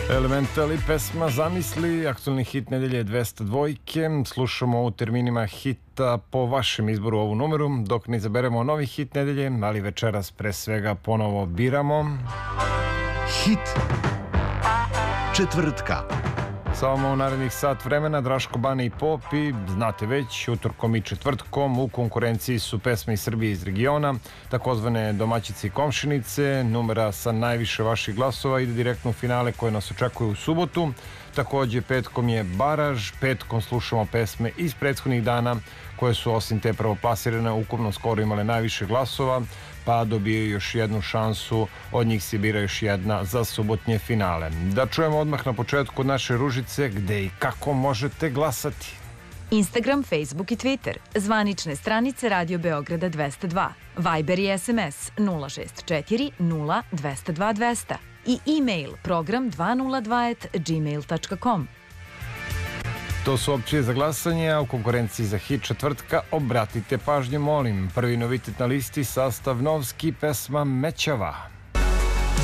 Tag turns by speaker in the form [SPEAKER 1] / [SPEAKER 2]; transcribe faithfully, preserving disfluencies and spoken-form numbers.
[SPEAKER 1] Elementali, pesma Zamisli, aktualni hit nedelje dvesta dvojke. Slušamo u terminima hita po vašem izboru ovu numeru, dok ne izaberemo novi hit nedelje, ali večeras pre svega ponovo biramo
[SPEAKER 2] hit četvrtka.
[SPEAKER 1] Samo u narednih sat vremena Draško, Bane i Popi, znate već, utorkom i četvrtkom u konkurenciji su pesme iz Srbije iz regiona, takozvane domaćice i komšinice. Numera sa najviše vaših glasova ide direktno u finale koje nas očekuju u subotu. Takođe petkom je baraž, petkom slušamo pesme iz prethodnih dana koje su osim te prvoplasirane ukupno skoro imale najviše glasova, pa dobijaju još jednu šansu, od njih se bira još jedna za subotnje finale. Da čujemo odmah na početku od naše Ružice gde i kako možete glasati.
[SPEAKER 3] Instagram, Facebook i Twitter, zvanične stranice Radio Beograda dvesta dva, Viber i S M S nula šest četiri nula dvesta dva dvesta i e-mail program dvesta dva at gmail tačka com.
[SPEAKER 1] To su opcije za glasanje, a u konkurenciji za hit četvrtka obratite pažnju, molim. Prvi novitet na listi, sastav Novski, pesma Mećava.